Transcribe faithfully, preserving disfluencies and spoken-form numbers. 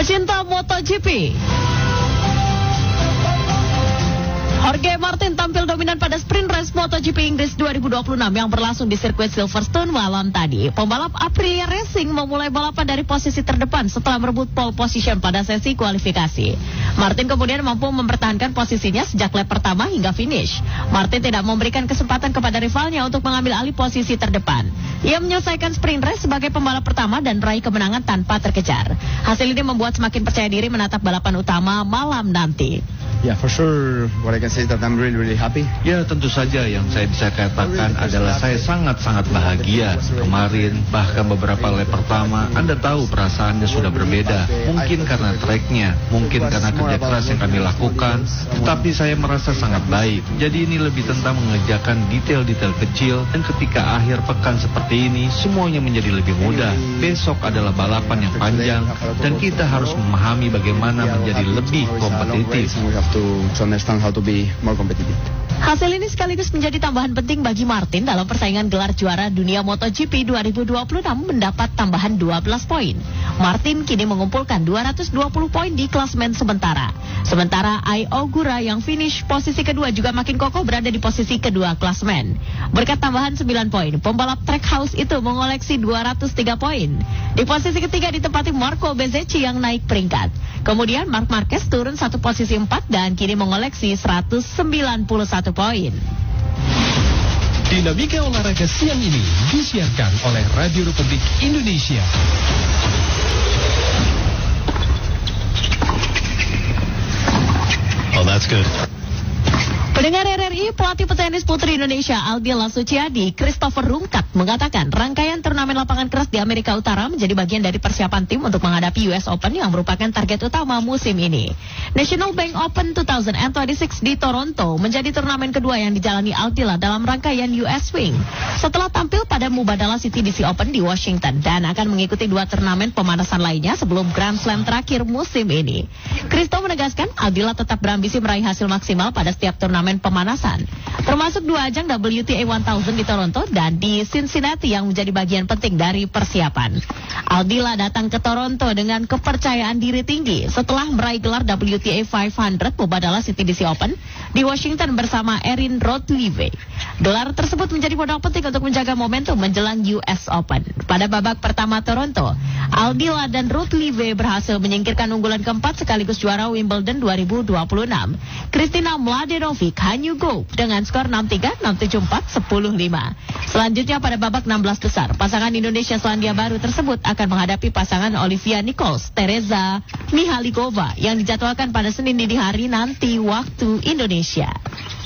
Pecinta MotoGP, Jorge Martin tampil dominan pada sprint race MotoGP Inggris dua ribu dua puluh enam yang berlangsung di sirkuit Silverstone malam tadi. Pembalap Aprilia Racing memulai balapan dari posisi terdepan setelah merebut pole position pada sesi kualifikasi. Martin kemudian mampu mempertahankan posisinya sejak lap pertama hingga finish. Martin tidak memberikan kesempatan kepada rivalnya untuk mengambil alih posisi terdepan. Ia menyelesaikan sprint race sebagai pembalap pertama dan meraih kemenangan tanpa terkejar. Hasil ini membuat semakin percaya diri menatap balapan utama malam nanti. Yeah, for sure. What I can say is that I'm really, really happy. Ya, tentu saja yang saya bisa katakan adalah saya sangat-sangat bahagia. Kemarin, bahkan beberapa lap pertama, Anda tahu perasaannya sudah berbeda. Mungkin karena tracknya, mungkin karena kerja keras yang kami lakukan, tetapi saya merasa sangat baik. Jadi ini lebih tentang mengerjakan detail-detail kecil, dan ketika akhir pekan seperti ini, semuanya menjadi lebih mudah. Besok adalah balapan yang panjang, dan kita harus memahami bagaimana menjadi lebih kompetitif. To, to understand how to be more competitive. Hasil ini sekaligus menjadi tambahan penting bagi Martin dalam persaingan gelar juara dunia MotoGP dua ribu dua puluh enam mendapat tambahan dua belas poin. Martin kini mengumpulkan dua ratus dua puluh poin di klasemen sementara. Sementara Ai Ogura yang finish posisi kedua juga makin kokoh berada di posisi kedua klasemen. Berkat tambahan sembilan poin, pembalap Trackhouse itu mengoleksi dua ratus tiga poin. Di posisi ketiga ditempati Marco Bezzecchi yang naik peringkat. Kemudian Marc Marquez turun satu posisi empat dan kini mengoleksi seratus sembilan puluh satu poin. Dinamika olahraga siang ini disiarkan oleh Radio Republik Indonesia. Oh, that's good. Pendengar R R I, pelatih petenis putri Indonesia Aldila Suciadi, Christopher Rungkat, mengatakan rangkaian turnamen lapangan keras di Amerika Utara menjadi bagian dari persiapan tim untuk menghadapi U S Open yang merupakan target utama musim ini. National Bank Open dua ribu dua puluh enam di Toronto menjadi turnamen kedua yang dijalani Aldila dalam rangkaian U S Swing. Setelah tampil pada Mubadala City D C Open di Washington dan akan mengikuti dua turnamen pemanasan lainnya sebelum Grand Slam terakhir musim ini. Christo menegaskan Aldila tetap berambisi meraih hasil maksimal pada setiap turnamen pemanasan, termasuk dua ajang W T A seribu di Toronto dan di Cincinnati yang menjadi bagian penting dari persiapan. Aldila datang ke Toronto dengan kepercayaan diri tinggi setelah meraih gelar W T A lima ratus Mubadala City D C Open di Washington bersama Erin Rothlieve. Gelar tersebut menjadi modal penting untuk menjaga momentum menjelang U S Open. Pada babak pertama Toronto, Aldila dan Rothlieve berhasil menyingkirkan unggulan keempat sekaligus juara Wimbledon dua ribu dua puluh enam, Kristina Mladenovic Hanyugo dengan skor enam tiga, enam tujuh empat, sepuluh lima. Selanjutnya pada babak enam belas besar, pasangan Indonesia Selandia Baru tersebut akan menghadapi pasangan Olivia Nichols, Teresa Mihalikova yang dijadwalkan pada Senin dini hari nanti waktu Indonesia.